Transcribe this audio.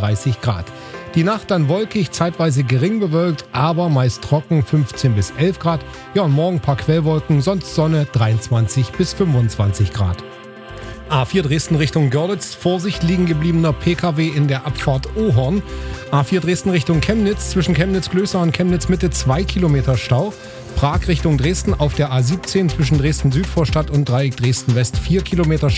31 Grad. Die Nacht dann wolkig, zeitweise gering bewölkt, aber meist trocken, 15 bis 11 Grad. Ja, und morgen ein paar Quellwolken, sonst Sonne, 23 bis 25 Grad. A4 Dresden Richtung Görlitz, Vorsicht, liegen gebliebener PKW in der Abfahrt Ohorn. A4 Dresden Richtung Chemnitz, zwischen Chemnitz-Glößer und Chemnitz-Mitte 2 Kilometer Stau. Prag Richtung Dresden auf der A17 zwischen Dresden-Südvorstadt und Dreieck Dresden-West 4 Kilometer